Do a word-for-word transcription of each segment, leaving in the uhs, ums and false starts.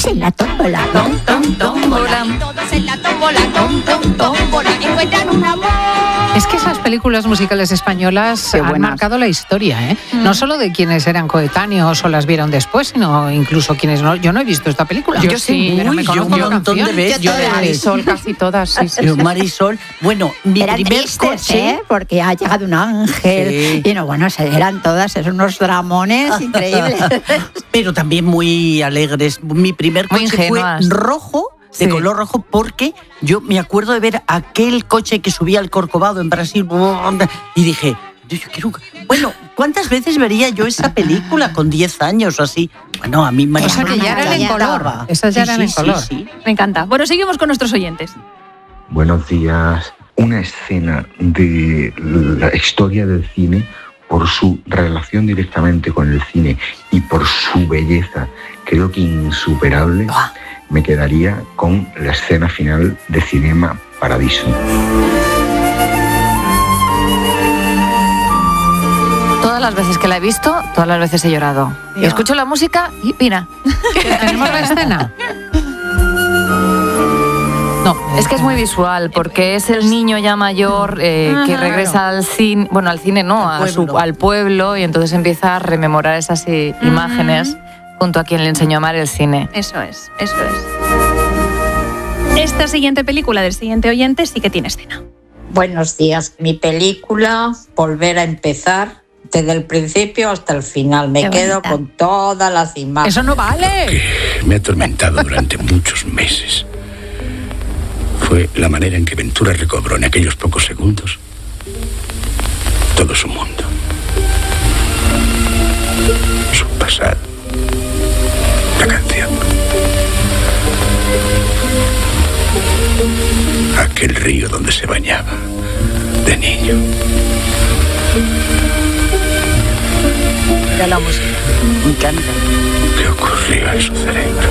todos en la tómbola. Tom, tom, tómbola. Todos en la tómbola, tom, tom, tómbola. Encuentran un amor. Es que esas películas musicales españolas Qué han buenas. marcado la historia, ¿eh? Mm. No solo de quienes eran coetáneos o las vieron después, sino incluso quienes no. Yo no he visto esta película. Yo sí, pero me uy, conozco yo un la montón de canción. veces. Yo Yo de de Marisol casi todas, sí, sí. Yo, Marisol, bueno, mi Eran primer tristes, coche... ¿eh? Porque ha llegado un ángel. Sí. Y no, bueno, se eran todas, eran unos dramones increíbles. Pero también muy alegres. Mi primer Muy coche fue ingenuas. rojo, de Sí. color rojo, porque yo me acuerdo de ver aquel coche que subía al Corcovado en Brasil y dije, yo, yo quiero... Bueno, ¿cuántas veces vería yo esa película con diez años o así? Bueno, a mí me O sea que ya eran en encantaba. color. Esas ya Sí, eran sí, en color. sí, sí. Me encanta. Bueno, seguimos con nuestros oyentes. Buenos días. Una escena de la historia del cine, por su relación directamente con el cine y por su belleza, creo que insuperable, me quedaría con la escena final de Cinema Paradiso. Todas las veces que la he visto, todas las veces he llorado. Ya. Escucho la música y mira. ¿Tenemos la escena? No, Es que es muy visual, porque es el niño ya mayor eh, que Ajá. regresa al cine, bueno, al cine no, Al a su- pueblo. al pueblo, y entonces empieza a rememorar esas eh, imágenes junto a quien le enseñó a amar el cine. Eso es, eso es. Esta siguiente película del siguiente oyente sí que tiene escena. Buenos días. Mi película, Volver a empezar, desde el principio hasta el final. Me Qué quedo bonita. con todas las imágenes. eso no vale. Me ha atormentado durante muchos meses. Fue la manera en que Ventura recobró en aquellos pocos segundos todo su mundo, su pasado, la canción, aquel río donde se bañaba de niño. Mira la música. Me encanta. ¿Qué ocurrió en su cerebro?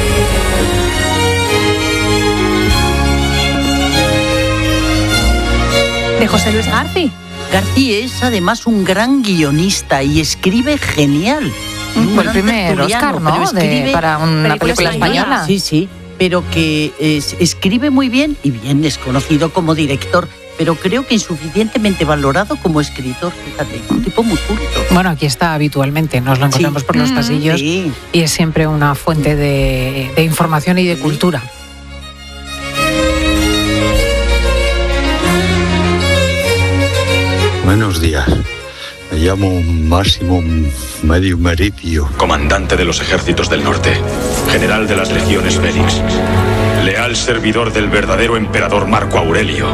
De José Luis García. García es además un gran guionista y escribe genial. Y un Fue el gran primer tertuliano, Oscar, ¿no? pero escribe- De- para una película película española. española. Sí, sí, pero que es- escribe muy bien y bien es conocido como director, pero creo que insuficientemente valorado como escritor, fíjate, un tipo muy culto. Bueno, aquí está habitualmente, nos lo encontramos por los Mm. pasillos Sí. y es siempre una fuente de, de información y de cultura. Buenos días. Me llamo Máximo Medio Meridio. Comandante de los ejércitos del norte, general de las legiones Félix, leal servidor del verdadero emperador Marco Aurelio,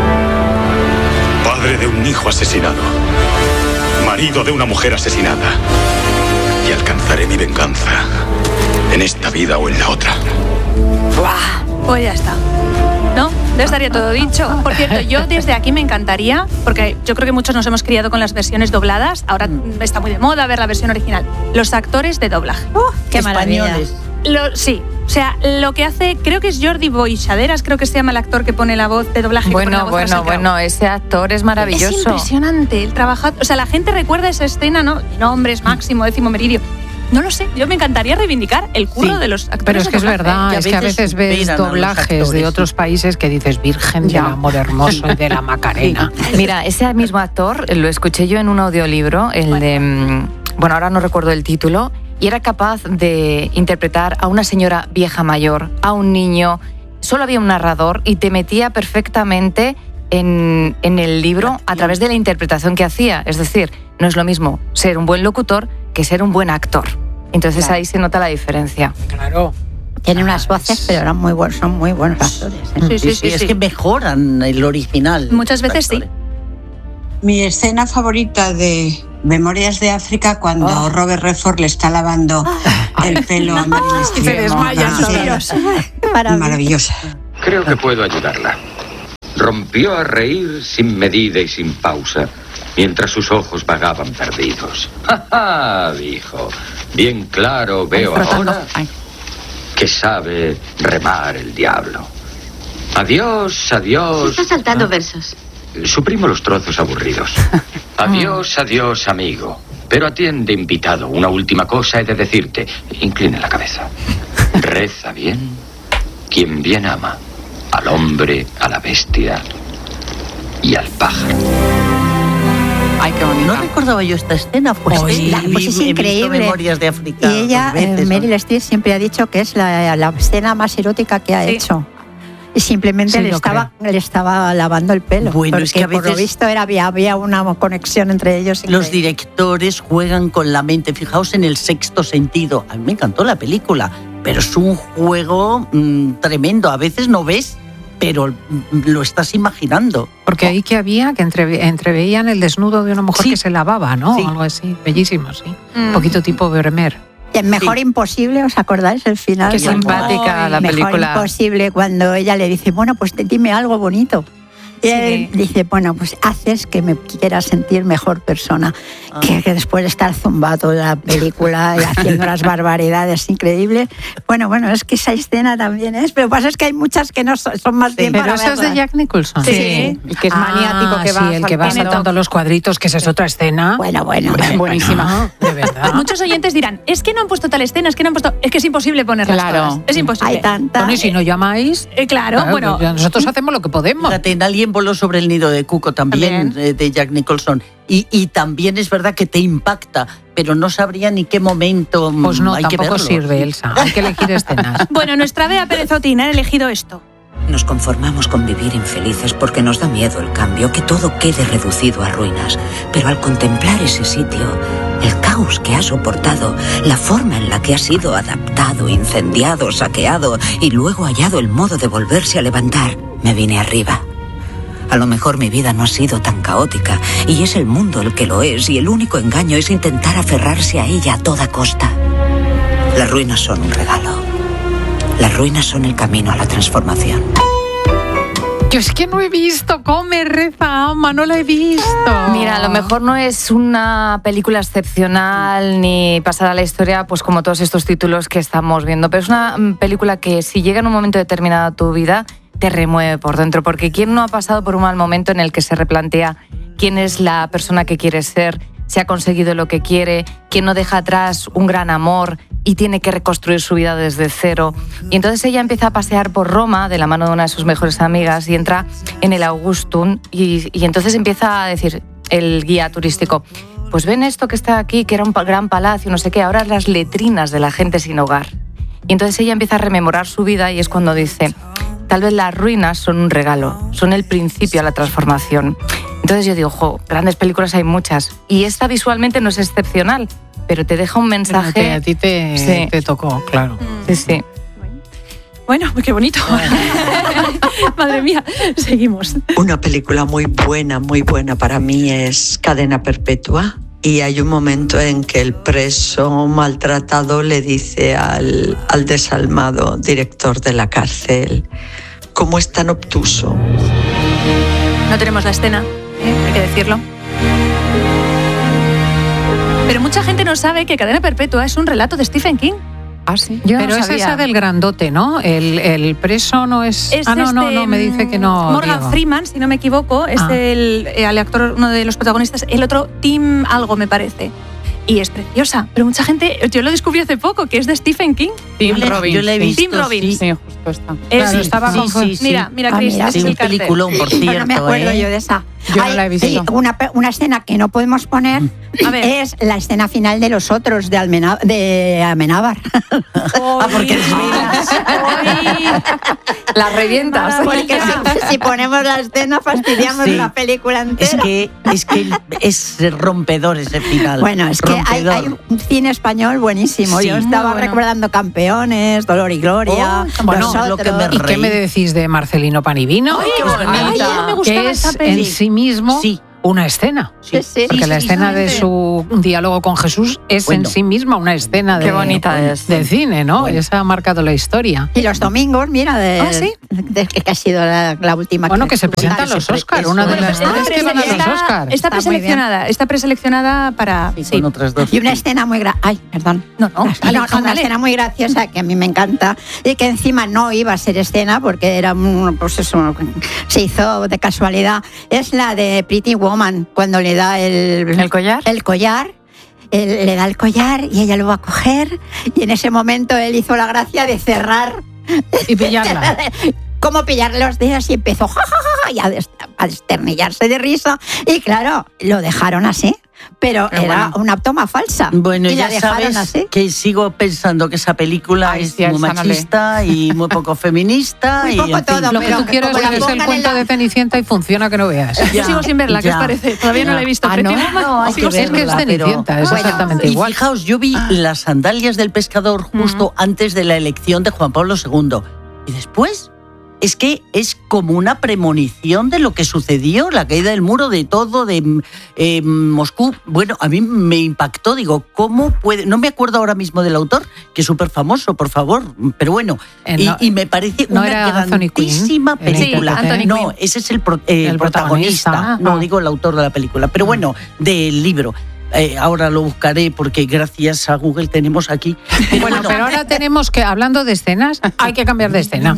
padre de un hijo asesinado, marido de una mujer asesinada, y alcanzaré mi venganza en esta vida o en la otra. Pues ya está. ¿No? Ya estaría todo dicho. Por cierto, yo desde aquí me encantaría, porque yo creo que muchos nos hemos criado con las versiones dobladas, ahora está muy de moda ver la versión original. Los actores de doblaje. Qué maravilla. Españoles. Lo- sí, o sea, lo que hace, creo que es Jordi Boixaderas, creo que se llama el actor que pone la voz de doblaje. que pone la Bueno, voz bueno, Russell Crowe. bueno, ese actor es maravilloso. Es impresionante el trabajo. O sea, la gente recuerda esa escena, ¿no? Nombres, Máximo, Décimo Meridio. No lo sé, yo me encantaría reivindicar el curro Sí, de los actores. Pero es de que es doblaje. verdad, Y a es que a veces veces ves superan a los doblajes de actores, otros sí. países que dices Virgen Ya. del Amor Hermoso y de la Macarena. Mira, ese mismo actor eh, lo escuché yo en un audiolibro, el de, mm, bueno, ahora no recuerdo el título, y era capaz de interpretar a una señora vieja mayor, a un niño, solo había un narrador y te metía perfectamente en, en el libro a través de la interpretación que hacía. Es decir, no es lo mismo ser un buen locutor que ser un buen actor. Entonces Claro. ahí se nota la diferencia. Claro. Tienen unas voces, pero eran muy buenos, son muy buenos actores. ¿eh? Sí, sí, sí, Es sí. que mejoran el original. Muchas veces sí. Actores. Mi escena favorita de Memorias de África, cuando Oh. Robert Redford le está lavando el pelo a Meryl Streep. se desmaya, Sí, Dios. Qué maravilla. maravillosa. Creo que puedo ayudarla. Rompió a reír sin medida y sin pausa, mientras sus ojos vagaban perdidos. ¡Ja, ja! Dijo. Bien claro veo ahora Ay. que sabe remar el diablo. Adiós, adiós. Está saltando Ah, versos. Suprimo los trozos aburridos. Adiós, adiós, amigo. Pero atiende, invitado. Una última cosa he de decirte. Incline la cabeza. Reza bien quien bien ama, al hombre, a la bestia y al pájaro. Ay, qué bonito. No recordaba yo esta escena, pues, Pues, sí, la- pues vi- es he visto increíble. Memorias de África. Y ella, dos veces, eh, ¿no? Meryl Streep, siempre ha dicho que es la, la escena más erótica que ha Sí. hecho. Y simplemente Sí, le, lo estaba, le estaba lavando el pelo. Bueno, porque es que a por lo veces- visto era, había, había una conexión entre ellos. Los increíble. directores juegan con la mente. Fijaos en El Sexto Sentido. A mí me encantó la película, pero es un juego mmm, tremendo. A veces no ves, pero mm, lo estás imaginando. Porque ahí que había, que entreve- entreveían el desnudo de una mujer Sí. que se lavaba, ¿no? Sí. Algo así, bellísimo, sí. Mm. Un poquito tipo Vermeer. Y en Mejor Sí. Imposible, ¿os acordáis el final? Qué Cuando- simpática la Mejor película. Imposible, cuando ella le dice, bueno, pues te- dime algo bonito. Y Sí. él dice, bueno, pues haces que me quiera sentir mejor persona. Ah. Que, que después de estar zumbado toda la película y haciendo las barbaridades increíbles. Bueno, bueno, es que esa escena también es, pero lo que pasa es que hay muchas que no son, son más bien Pero para esa es de verlas. Jack Nicholson. Sí. El que es Ah, maniático, que va sí, el que va saltando. saltando los cuadritos, que esa es otra escena. Bueno, bueno. Buenísima. Ah, de verdad. Muchos oyentes dirán, es que no han puesto tal escena, es que no han puesto... Es que es imposible ponerlas Claro. todas. Es imposible. Hay tantas. Bueno, y si no llamáis, Eh, claro, claro, bueno... pues ya nosotros hacemos lo que podemos. Fíjate, en Alguien voló sobre el nido de Cuco también, También. eh, de Jack Nicholson. Y, y también es verdad que te impacta, pero no sabría ni qué momento mm, Pues no, hay que tampoco verlo. sirve, Elsa. Hay que elegir escenas. Bueno, nuestra Bea Pérez Otín ha elegido esto. Nos conformamos con vivir infelices porque nos da miedo el cambio, que todo quede reducido a ruinas. Pero al contemplar ese sitio, el caos que ha soportado, la forma en la que ha sido adaptado, incendiado, saqueado y luego hallado el modo de volverse a levantar, me vine arriba. A lo mejor mi vida no ha sido tan caótica y es el mundo el que lo es y el único engaño es intentar aferrarse a ella a toda costa. Las ruinas son un regalo. Las ruinas son el camino a la transformación. Yo es que no he visto Come, Reza, Ama, no la he visto. Mira, a lo mejor no es una película excepcional ni pasada a la historia, pues como todos estos títulos que estamos viendo, pero es una mm, película que si llega en un momento determinado a tu vida, te remueve por dentro, porque ¿quién no ha pasado por un mal momento en el que se replantea quién es la persona que quiere ser, si ha conseguido lo que quiere, quién no deja atrás un gran amor y tiene que reconstruir su vida desde cero? Y entonces ella empieza a pasear por Roma de la mano de una de sus mejores amigas y entra en el Augustum y, y entonces empieza a decir el guía turístico, pues ven esto que está aquí, que era un pa- gran palacio, no sé qué, ahora las letrinas de la gente sin hogar. Y entonces ella empieza a rememorar su vida y es cuando dice, tal vez las ruinas son un regalo, son el principio a la transformación. Entonces yo digo, jo, grandes películas hay muchas. Y esta visualmente no es excepcional, pero te deja un mensaje... Pero a ti te, Sí. te tocó, claro. Sí, sí. Bueno, qué bonito. Madre mía, seguimos. Una película muy buena, muy buena para mí es Cadena Perpetua. Y hay un momento en que el preso maltratado le dice al, al desalmado director de la cárcel, ¿cómo es tan obtuso? No tenemos la escena, ¿eh? Hay que decirlo. Pero mucha gente no sabe que Cadena Perpetua es un relato de Stephen King. Ah, sí. Pero es esa del grandote, ¿no? El, el preso no es... Es ah, no, no, este, no, me dice que no. Morgan Diego. Freeman, si no me equivoco, es Ah. el, el actor, uno de los protagonistas. El otro, Tim algo, me parece. Y es preciosa. Pero mucha gente, yo lo descubrí hace poco, que es de Stephen King. Tim Yo le- Robbins. yo la he visto, Tim Robbins. Sí, justo está. Es- Claro, estaba sí, confu- sí, sí. Mira, mira, Ah, Chris, mira, ese Sí, es un el cartel. peliculón, por Pero cierto. no me acuerdo ¿eh? yo de esa. Yo no la he visto. sí, una, pe- una escena que no podemos poner A ver. es la escena final de Los Otros de, Almena- de Amenábar. Ah, porque eres Las revientas. Porque si, si ponemos la escena fastidiamos Sí. la película entera. Es que, es que es rompedor ese final. Bueno, es que hay, Rompedor. hay un cine español buenísimo. Sí, Yo muy estaba bueno. recordando Campeones, Dolor y Gloria, Oh, bueno, Los lo que Otros. me ¿Y qué me decís de Marcelino Panivino? Ay, qué bonita. Ay, ayer me gustaba que es esa peli. en sí mismo Sí. una escena. Sí, sí. Porque la sí, escena de exactamente. su diálogo con Jesús es Bueno. en sí misma una escena de, Qué bonita es. de cine, ¿no? Bueno. Esa ha marcado la historia. Y los domingos, mira, de, Ah, ¿sí? de- que ha sido la, la última. Bueno, que se estuvo. presenta a Está- los Oscar, eso una de es. las Está tres que van a los está- Oscar. Está Está muy preseleccionada, está preseleccionada para... Sí, sí. con otras dos. Y una escena muy gra Ay, perdón. No, no, No, dale, no, hija, una dale. escena muy graciosa que a mí me encanta y que encima no iba a ser escena porque era un, pues eso, se hizo de casualidad. Es la de Pretty Woman cuando le da el, ¿El collar? el collar él le da el collar y ella lo va a coger y en ese momento él hizo la gracia de cerrar y pillarla. Cómo pillarle los dedos y empezó ja, ja, ja, y a, des- a desternillarse de risa y claro, lo dejaron así. Pero, pero era bueno. una toma falsa. Bueno, y ya la dejaron sabes así. que sigo pensando que esa película Ay, es sí, muy machista y muy poco feminista. Muy y poco todo, lo que tú quieres es el cuento la... de Cenicienta y funciona que no veas. Ya, Yo sigo sin verla, ¿qué os parece? Todavía ya. no la he visto. Ah, no, no, hay que verla, es que es Cenicienta, pero... es bueno, exactamente y igual. Fijaos, yo vi ah. las sandalias del pescador justo mm. antes de la elección de Juan Pablo segundo. Y después... Es que es como una premonición de lo que sucedió, la caída del muro, de todo, de eh, Moscú. Bueno, a mí me impactó, digo, ¿cómo puede...? No me acuerdo ahora mismo del autor, que es súper famoso, por favor, pero bueno, eh, y, no, y me parece ¿no una grandísima película. Sí, no, ese es el, pro, eh, el protagonista, protagonista. no digo el autor de la película, pero bueno, del libro. Eh, ahora lo buscaré porque gracias a Google tenemos aquí. Bueno, bueno, pero ahora tenemos que, hablando de escenas, hay que cambiar de escena.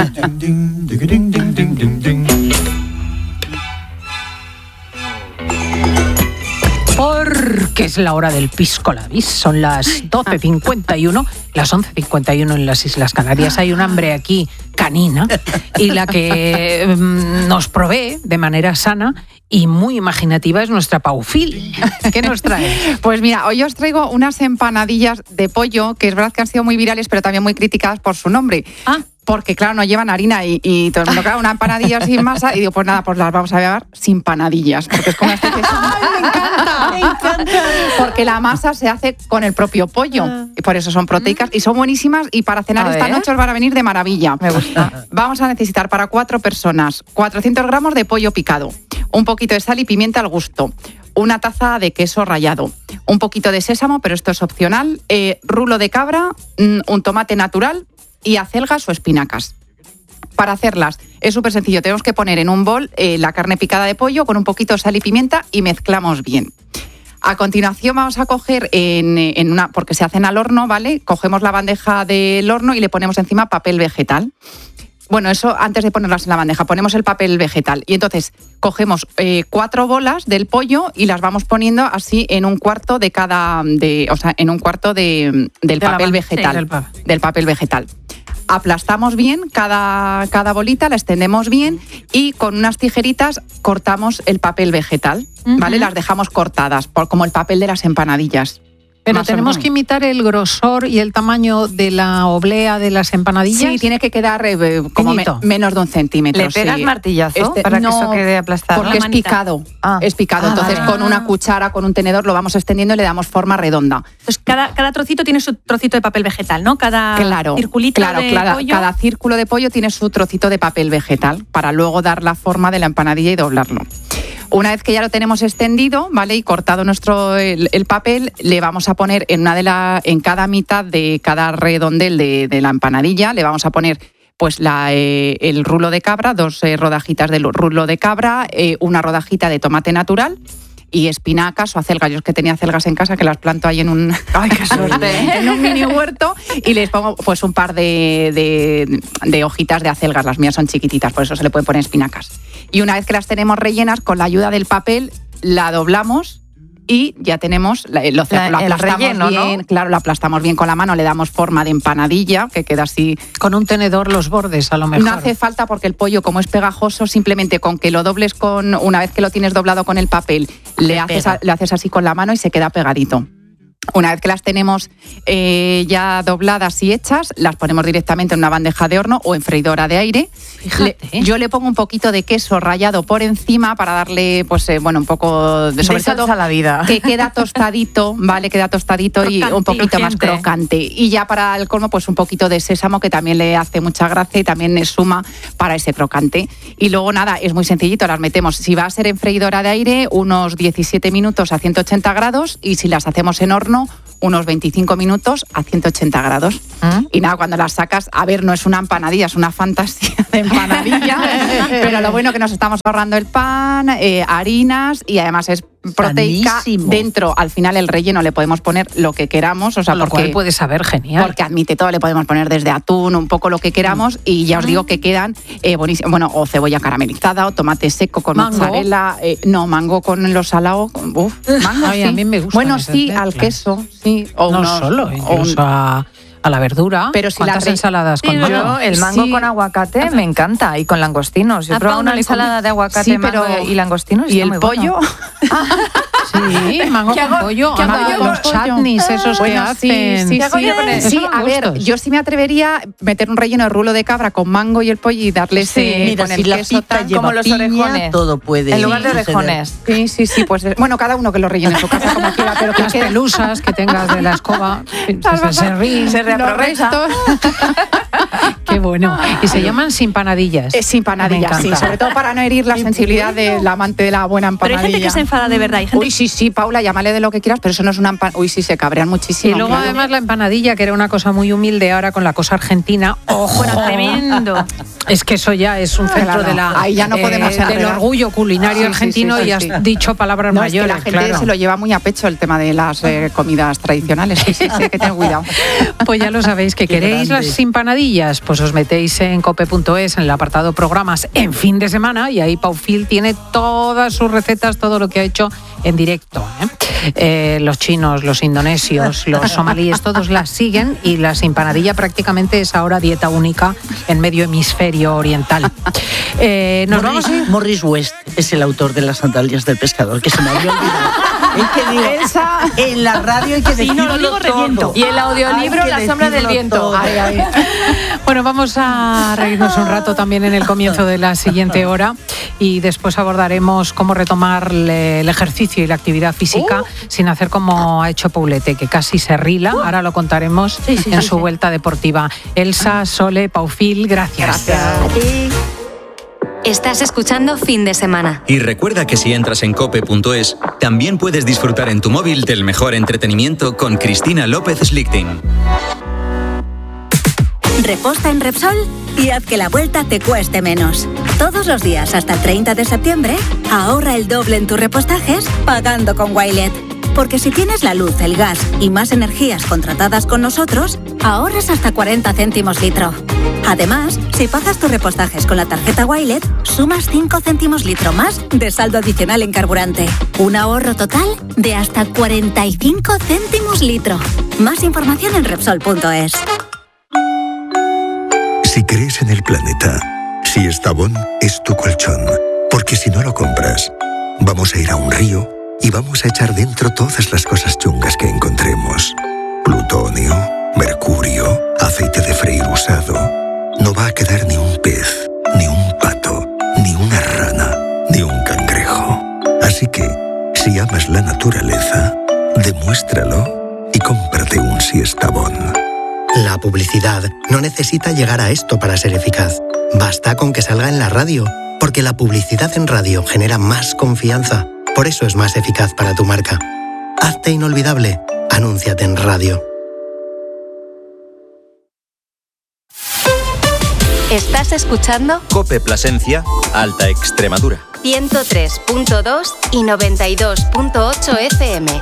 Porque es la hora del pisco labis, son las doce cincuenta y uno, las once cincuenta y uno en las Islas Canarias. Hay un hambre aquí canina y la que mm, nos provee de manera sana y muy imaginativa es nuestra Paufil. ¿Qué nos trae? Pues mira, hoy os traigo unas empanadillas de pollo que es verdad que han sido muy virales, pero también muy criticadas por su nombre. Ah. Porque, claro, no llevan harina y, y todo el mundo, claro, una empanadilla sin masa. Y digo, pues nada, pues las vamos a llevar sin panadillas. Porque es como una especie de... ¡Ay, me encanta! ¡Me encanta! Porque la masa se hace con el propio pollo. Y por eso son proteicas y son buenísimas. Y para cenar esta noche os van a venir de maravilla. Me gusta. Vamos a necesitar para cuatro personas cuatrocientos gramos de pollo picado, un poquito de sal y pimienta al gusto, una taza de queso rallado, un poquito de sésamo, pero esto es opcional, eh, rulo de cabra, un tomate natural y acelgas o espinacas. Para hacerlas es súper sencillo. Tenemos que poner en un bol eh, la carne picada de pollo con un poquito de sal y pimienta y mezclamos bien. A continuación vamos a coger en, en una, porque se hacen al horno, ¿vale? Cogemos la bandeja del horno y le ponemos encima papel vegetal. Bueno, eso antes de ponerlas en la bandeja, ponemos el papel vegetal y entonces cogemos eh, cuatro bolas del pollo y las vamos poniendo así en un cuarto de cada, de, o sea, en un cuarto de, del de papel la, vegetal, sí, del, pa- del papel vegetal. Aplastamos bien cada, cada bolita, la extendemos bien y con unas tijeritas cortamos el papel vegetal, uh-huh. ¿vale? Las dejamos cortadas, por, como el papel de las empanadillas. Pero más tenemos que imitar el grosor y el tamaño de la oblea de las empanadillas. Sí, tiene que quedar eh, como me, menos de un centímetro. ¿Le pegas sí. martillazo este, para no, que eso quede aplastado? Porque es picado. Ah. Es picado. Ah, Entonces, vale. con una cuchara, con un tenedor, lo vamos extendiendo y le damos forma redonda. Entonces, cada, cada trocito tiene su trocito de papel vegetal, ¿no? Cada claro, circulito claro, de claro, pollo. Cada círculo de pollo tiene su trocito de papel vegetal para luego dar la forma de la empanadilla y doblarlo. Una vez que ya lo tenemos extendido, ¿vale? Y cortado nuestro el, el papel, le vamos a poner en una de la, en cada mitad de cada redondel de, de la empanadilla, le vamos a poner pues la, eh, el rulo de cabra, dos eh, rodajitas del rulo de cabra, eh, una rodajita de tomate natural y espinacas o acelgas. Yo es que tenía acelgas en casa que las planto ahí en un, ¡ay, qué suerte! en un mini huerto y les pongo pues un par de, de, de hojitas de acelgas. Las mías son chiquititas, por eso se le puede poner espinacas. Y una vez que las tenemos rellenas, con la ayuda del papel, la doblamos y ya tenemos, lo, lo la, aplastamos relleno, bien, ¿no? Claro, lo aplastamos bien con la mano, le damos forma de empanadilla, que queda así. Con un tenedor los bordes, a lo mejor. No hace falta porque el pollo, como es pegajoso, simplemente con que lo dobles con, una vez que lo tienes doblado con el papel, le haces, a, le haces así con la mano y se queda pegadito. Una vez que las tenemos eh, ya dobladas y hechas, las ponemos directamente en una bandeja de horno o en freidora de aire. Fíjate. Le, yo le pongo un poquito de queso rallado por encima para darle, pues, eh, bueno, un poco de, sobre de todo a la vida. Que queda tostadito, ¿vale? Queda tostadito crocante, y un poquito crujiente. Más crocante. Y ya para el colmo, pues un poquito de sésamo que también le hace mucha gracia y también es suma para ese crocante. Y luego nada, es muy sencillito, las metemos. Si va a ser en freidora de aire, unos diecisiete minutos a ciento ochenta grados y si las hacemos en horno, unos veinticinco minutos a ciento ochenta grados. ¿Mm? Y nada, cuando las sacas, a ver, no es una empanadilla, es una fantasía de empanadilla, pero lo bueno que nos estamos ahorrando el pan, eh, harinas y además es proteica Sanísimo. dentro. Al final el relleno le podemos poner lo que queramos, o sea, Con lo porque cual puede saber genial. Porque admite todo, le podemos poner desde atún, un poco lo que queramos, y ya os digo que quedan eh, buenísimos. Bueno, o cebolla caramelizada, o tomate seco con ¿Mango? mozzarella. Eh, no, mango con los salados. Uf, mango, Ay, sí. a mí me gusta. Bueno, sí, al queso, sí. O no unos- solo, o incluso un- a, a la verdura. Pero si ¿Cuántas la re- ensaladas con Sí, mango? yo, el mango Sí. con aguacate me encanta, y con langostinos. Yo he A probado Pau una no le ensalada come. de aguacate, Sí, mango pero- y langostinos. ¿Y está el muy pollo? bueno. Sí, mango ¿Qué con hago- pollo. qué hago Ah, yo con los pollo? chutneys esos que Bueno, sí, hacen. sí, ¿Qué hago sí. yo con eso? Sí, Eso me a ver, gusta. yo sí me atrevería a meter un relleno de rulo de cabra con mango y el pollo y darle Sí, ese Mira, con si el la queso pita tal, lleva como los piña, orejones. todo puede En lugar de suceder. orejones. Sí, sí, sí, pues eh, bueno, cada uno que lo rellene en su casa como quiera, pero que Las quede- pelusas que tengas de la escoba. Se, se ríen. Se los reaprovecha. restos. Qué bueno. Y se llaman simpanadillas. Eh, sin panadillas, Me sí, encanta. sobre todo para no herir la sensibilidad del amante de la buena Pero empanadilla. hay gente que se enfada de verdad. Hay gente Uy, sí, sí, Paula, llámale de lo que quieras, pero eso no es una empanadilla. Uy, sí, se cabrean Y muchísimo. luego claro. además la empanadilla, que era una cosa muy humilde, ahora con la cosa argentina. ¡Ojo! Bueno, tremendo. Es que eso ya es un centro Claro, de la, ahí ya no podemos del enredar. orgullo culinario Sí, sí, argentino sí, sí, y has sí. dicho palabras No, es que mayores. la gente claro. se lo lleva muy a pecho el tema de las eh, comidas tradicionales. Sí, sí, sí, hay que tener cuidado. Pues ya lo sabéis, que Qué queréis grande. las empanadillas, pues os metéis en cope punto es, en el apartado programas en fin de semana, y ahí Paufil tiene todas sus recetas, todo lo que ha hecho en directo. ¿eh? Eh, los chinos, los indonesios, los somalíes, todos las siguen, y la empanadilla prácticamente es ahora dieta única en medio hemisferio oriental. Eh, nos Morris, vamos a ir. Morris West es el autor de Las sandalias del pescador, que se me había olvidado. Es que digo, Elsa. en la radio hay que Sí, no lo decirlo digo, todo. reviento. Y el audiolibro Hay que La sombra del decirlo viento. todo. Ay, ay. Bueno, vamos a reírnos un rato también en el comienzo de la siguiente hora, y después abordaremos cómo retomar le- el ejercicio y la actividad física sin hacer como ha hecho Paulete, que casi se rila. Ahora lo contaremos Sí, sí, en sí, su sí. vuelta deportiva. Elsa, Sole, Paufil, gracias. A ti. Estás escuchando Fin de Semana. Y recuerda que si entras en cope punto es, también puedes disfrutar en tu móvil del mejor entretenimiento con Cristina López Slichting. Reposta en Repsol y haz que la vuelta te cueste menos. Todos los días hasta el treinta de septiembre, ahorra el doble en tus repostajes pagando con Wilet. Porque si tienes la luz, el gas y más energías contratadas con nosotros, ahorras hasta cuarenta céntimos litro. Además, si pagas tus repostajes con la tarjeta Wilet, sumas cinco céntimos litro más de saldo adicional en carburante. Un ahorro total de hasta cuarenta y cinco céntimos litro. Más información en Repsol punto es. Si crees en el planeta, si Estabón es tu colchón, porque si no lo compras, vamos a ir a un río y vamos a echar dentro todas las cosas chungas que encontremos. Plutonio, mercurio, aceite de freír usado. No va a quedar ni un pez, ni un pato, ni una rana, ni un cangrejo. Así que, si amas la naturaleza, demuéstralo y cómprate un Siestabón. La publicidad no necesita llegar a esto para ser eficaz. Basta con que salga en la radio, porque la publicidad en radio genera más confianza. Por eso es más eficaz para tu marca. Hazte inolvidable. Anúnciate en radio. Estás escuchando Cope Plasencia, Alta Extremadura. ciento tres punto dos y noventa y dos punto ocho F M.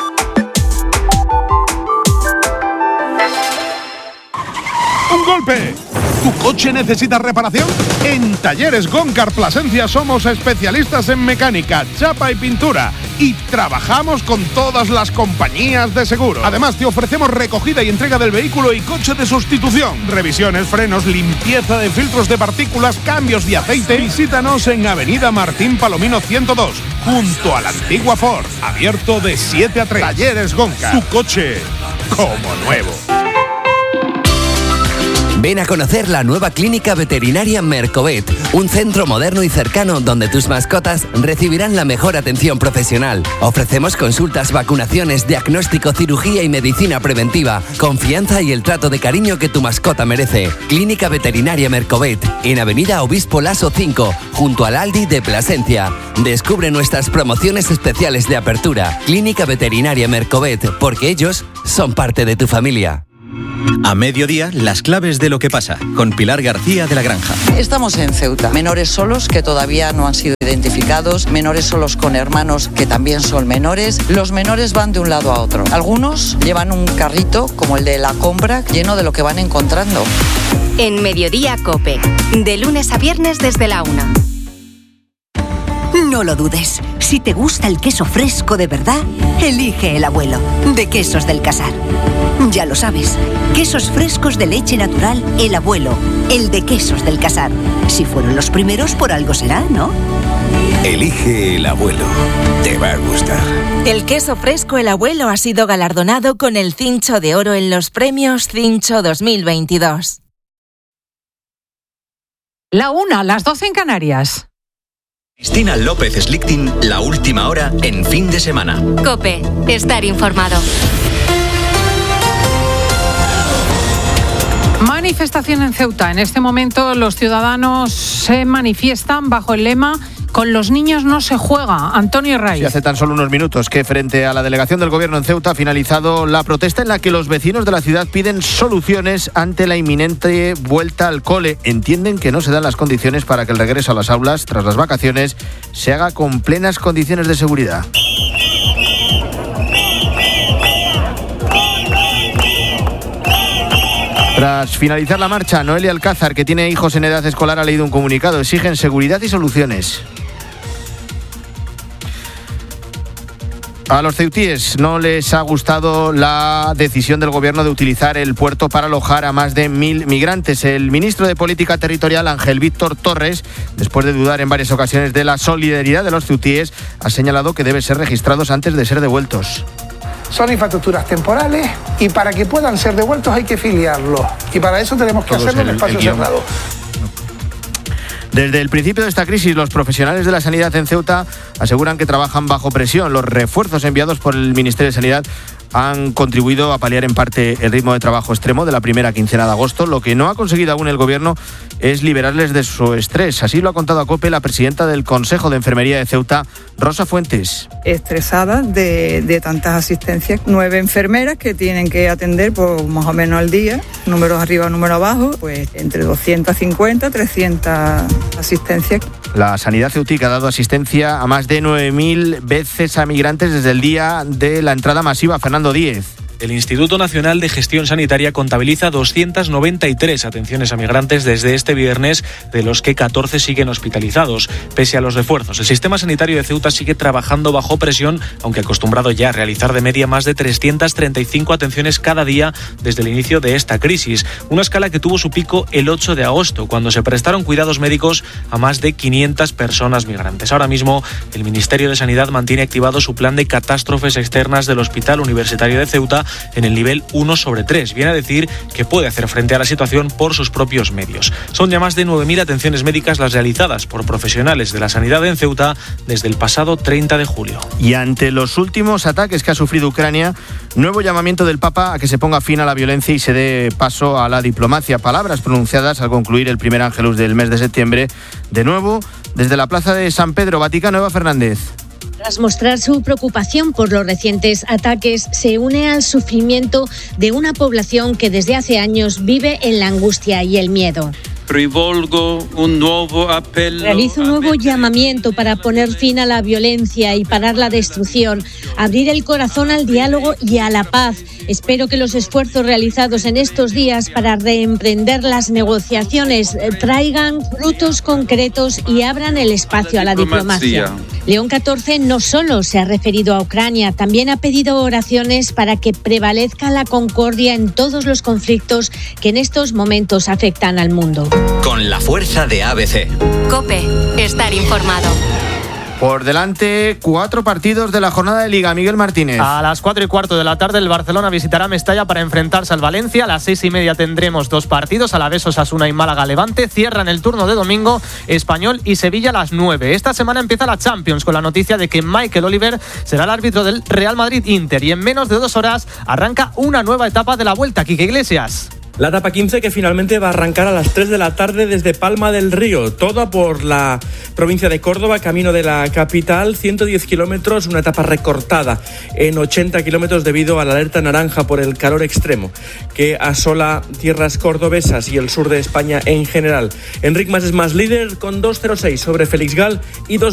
¡Un golpe! ¿Tu coche necesita reparación? En Talleres Góncar Plasencia somos especialistas en mecánica, chapa y pintura, y trabajamos con todas las compañías de seguro. Además, te ofrecemos recogida y entrega del vehículo y coche de sustitución, revisiones, frenos, limpieza de filtros de partículas, cambios de aceite. Visítanos en Avenida Martín Palomino ciento dos, junto a la antigua Ford, abierto de siete a tres. Talleres Góncar, tu coche como nuevo. Ven a conocer la nueva clínica veterinaria Mercovet, un centro moderno y cercano donde tus mascotas recibirán la mejor atención profesional. Ofrecemos consultas, vacunaciones, diagnóstico, cirugía y medicina preventiva, confianza y el trato de cariño que tu mascota merece. Clínica veterinaria Mercovet, en Avenida Obispo Laso cinco, junto al Aldi de Plasencia. Descubre nuestras promociones especiales de apertura. Clínica veterinaria Mercovet, porque ellos son parte de tu familia. A mediodía, las claves de lo que pasa, con Pilar García de la Granja. Estamos en Ceuta. Menores solos que todavía no han sido identificados. implicados, menores solos con hermanos que también son menores. Los menores van de un lado a otro. Algunos llevan un carrito, como el de la compra, lleno de lo que van encontrando. En Mediodía COPE, de lunes a viernes desde la una. No lo dudes. Si te gusta el queso fresco de verdad, elige El Abuelo, de Quesos del Casar. Ya lo sabes, quesos frescos de leche natural El Abuelo, el de Quesos del Casar. Si fueron los primeros, por algo será, ¿no? Elige El Abuelo. Te va a gustar. El queso fresco El Abuelo ha sido galardonado con el Cincho de Oro en los premios Cincho dos mil veintidós. La una, las doce en Canarias. Cristina López Slichting, la última hora en fin de semana. COPE, estar informado. Manifestación en Ceuta. En este momento los ciudadanos se manifiestan bajo el lema "Con los niños no se juega". Antonio Raiz. Sí, hace tan solo unos minutos que frente a la delegación del Gobierno en Ceuta ha finalizado la protesta en la que los vecinos de la ciudad piden soluciones ante la inminente vuelta al cole. Entienden que no se dan las condiciones para que el regreso a las aulas tras las vacaciones se haga con plenas condiciones de seguridad. Tras finalizar la marcha, Noelia Alcázar, que tiene hijos en edad escolar, ha leído un comunicado. Exigen seguridad y soluciones. A los ceutíes no les ha gustado la decisión del gobierno de utilizar el puerto para alojar a más de mil migrantes. El ministro de Política Territorial, Ángel Víctor Torres, después de dudar en varias ocasiones de la solidaridad de los ceutíes, ha señalado que deben ser registrados antes de ser devueltos. Son infraestructuras temporales y para que puedan ser devueltos hay que filiarlos. Y para eso tenemos que Todos hacerlo en espacio cerrado. Desde el principio de esta crisis, los profesionales de la sanidad en Ceuta aseguran que trabajan bajo presión. Los refuerzos enviados por el Ministerio de Sanidad han contribuido a paliar en parte el ritmo de trabajo extremo de la primera quincena de agosto. Lo que no ha conseguido aún el gobierno es liberarles de su estrés. Así lo ha contado a COPE la presidenta del Consejo de Enfermería de Ceuta, Rosa Fuentes. Estresada de, de tantas asistencias. Nueve enfermeras que tienen que atender pues, más o menos al día, números arriba, números abajo, pues entre doscientas cincuenta, trescientas asistencias. La sanidad ceutica ha dado asistencia a más de nueve mil veces a migrantes desde el día de la entrada masiva. Fernando Díez. El Instituto Nacional de Gestión Sanitaria contabiliza doscientas noventa y tres atenciones a migrantes desde este viernes, de los que catorce siguen hospitalizados. Pese a los refuerzos, el sistema sanitario de Ceuta sigue trabajando bajo presión, aunque acostumbrado ya a realizar de media más de trescientas treinta y cinco atenciones cada día desde el inicio de esta crisis. Una escala que tuvo su pico el ocho de agosto, cuando se prestaron cuidados médicos a más de quinientas personas migrantes. Ahora mismo, el Ministerio de Sanidad mantiene activado su plan de catástrofes externas del Hospital Universitario de Ceuta en el nivel uno sobre tres. Viene a decir que puede hacer frente a la situación por sus propios medios. Son ya más de nueve mil atenciones médicas las realizadas por profesionales de la sanidad en Ceuta desde el pasado treinta de julio. Y ante los últimos ataques que ha sufrido Ucrania, nuevo llamamiento del Papa a que se ponga fin a la violencia y se dé paso a la diplomacia. Palabras pronunciadas al concluir el primer Ángelus del mes de septiembre. De nuevo, desde la plaza de San Pedro, Vaticano, Eva Fernández. Tras mostrar su preocupación por los recientes ataques, se une al sufrimiento de una población que desde hace años vive en la angustia y el miedo. Realizo un nuevo llamamiento para poner fin a la violencia y parar la destrucción, abrir el corazón al diálogo y a la paz. Espero que los esfuerzos realizados en estos días para reemprender las negociaciones traigan frutos concretos y abran el espacio a la diplomacia. León catorce no solo se ha referido a Ucrania, también ha pedido oraciones para que prevalezca la concordia en todos los conflictos que en estos momentos afectan al mundo. Con la fuerza de A B C. COPE, estar informado. Por delante, cuatro partidos de la jornada de Liga. Miguel Martínez. A las cuatro y cuarto de la tarde, el Barcelona visitará Mestalla para enfrentarse al Valencia. A las seis y media tendremos dos partidos, Alavés, Osasuna y Málaga Levante. Cierran el turno de domingo Español y Sevilla a las nueve. Esta semana empieza la Champions con la noticia de que Michael Oliver será el árbitro del Real Madrid-Inter. Y en menos de dos horas arranca una nueva etapa de la Vuelta. Quique Iglesias. La etapa quince que finalmente va a arrancar a las tres de la tarde desde Palma del Río, toda por la provincia de Córdoba, camino de la capital, ciento diez kilómetros, una etapa recortada en ochenta kilómetros debido a la alerta naranja por el calor extremo que asola tierras cordobesas y el sur de España en general. Enric Mas es más líder con dos cero seis sobre Félix Gal y dos